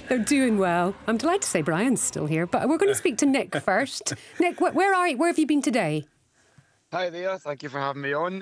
They're doing well. I'm delighted to say Brian's still here, but we're going to speak to Nick first. Nick, where are you? Where have you been today? Hi there, thank you for having me on.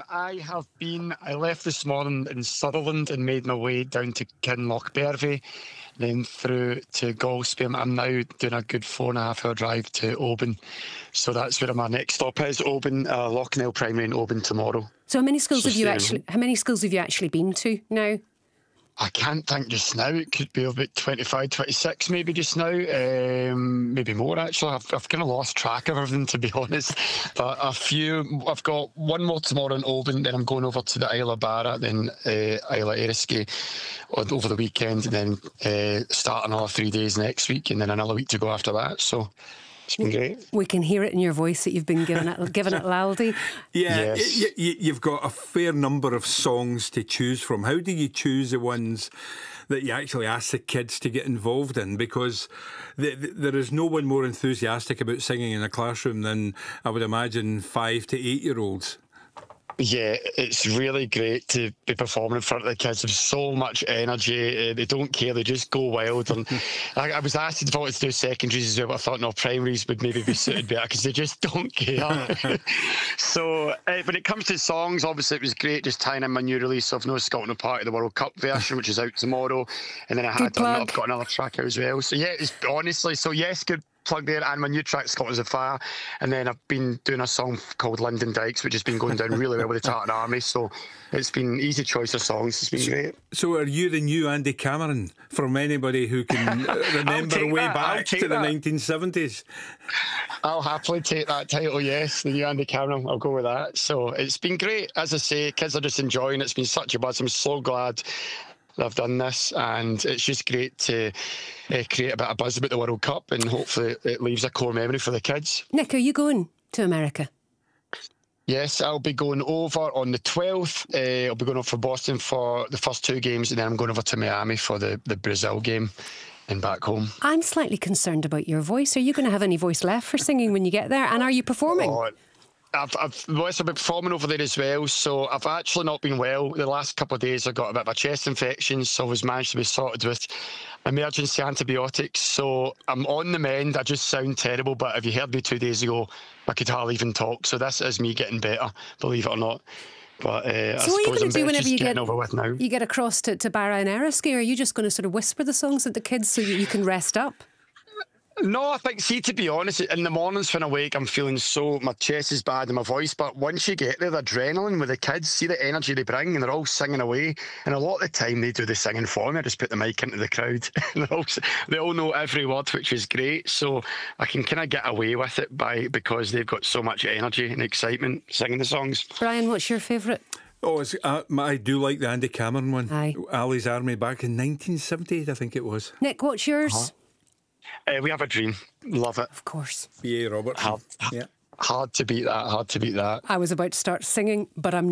I left this morning in Sutherland and made my way down to Kinlochbervie, then through to Golspie. I'm now doing a good 4.5 hour drive to Oban. So that's where my next stop is, Oban, Loughnell Primary in Oban tomorrow. So how many schools have you actually been to now? I can't think just now. It could be about 25, 26 maybe just now. Maybe more actually. I've kind of lost track of everything, to be honest. But I've got one more tomorrow in Oban, then I'm going over to the Isle of Barra, then Isle of Eriskay over the weekend, and then start another 3 days next week, and then another week to go after that. So it's been great. We can hear it in your voice that you've been given at Laldy. Yeah, Yes. you've got a fair number of songs to choose from. How do you choose the ones that you actually ask the kids to get involved in? Because there is no one more enthusiastic about singing in a classroom than, I would imagine, 5 to 8 year olds. Yeah, it's really great to be performing in front of the kids. There's so much energy. They don't care. They just go wild. And I was asked if I wanted to do secondaries as well, but I thought, no, primaries would maybe be suited better because they just don't care. So when it comes to songs, obviously it was great just tying in my new release of No Scotland Party, the World Cup version, which is out tomorrow. And then I've got another track out as well. So yeah, it's honestly, so yes, good plug there, and my new track Scotland's on Fire, and then I've been doing a song called Linden Dykes, which has been going down really well with the Tartan Army, so it's been easy choice of songs. It's been great. So are you the new Andy Cameron, from anybody who can remember way back to the 1970s? I'll happily take that title, yes, the new Andy Cameron. I'll go with that. So it's been great. As I say, kids are just enjoying it. It's been such a buzz. I'm so glad I've done this, and it's just great to create a bit of buzz about the World Cup, and hopefully it leaves a core memory for the kids. Nick, are you going to America? Yes, I'll be going over on the 12th. I'll be going over for Boston for the first 2 games, and then I'm going over to Miami for the Brazil game and back home. I'm slightly concerned about your voice. Are you going to have any voice left for singing when you get there? And are you performing? I've been performing over there as well, so I've actually not been well. The last couple of days I got a bit of a chest infection, so I was managed to be sorted with emergency antibiotics. So I'm on the mend. I just sound terrible, but if you heard me 2 days ago, I could hardly even talk. So this is me getting better, believe it or not. But so what are you going to do whenever you get across to Barra and Eriskay? Are you just going to sort of whisper the songs at the kids so you can rest up? No, I think, see, to be honest, in the mornings when I wake, I'm feeling my chest is bad and my voice, but once you get there, the adrenaline with the kids, see the energy they bring, and they're all singing away, and a lot of the time they do the singing for me. I just put the mic into the crowd, and they all know every word, which is great, so I can kind of get away with it because they've got so much energy and excitement singing the songs. Brian, what's your favourite? Oh, I do like the Andy Cameron one. Aye. Ali's Army back in 1978, I think it was. Nick, what's yours? We Have a Dream. Love it. Of course. B.A. Robertson. Hard to beat that. I was about to start singing, but I'm